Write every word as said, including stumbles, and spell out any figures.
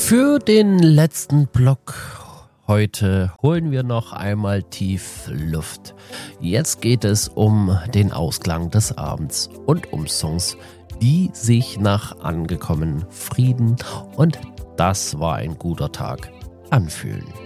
Für den letzten Block heute holen wir noch einmal tief Luft. Jetzt geht es um den Ausklang des Abends und um Songs, die sich nach angekommen Frieden und das war ein guter Tag anfühlen.